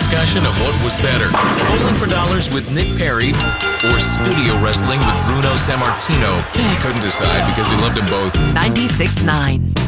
discussion of what was better, Bowling for Dollars with Nick Perry or studio wrestling with Bruno Sammartino. He couldn't decide because he loved them both. 96.9.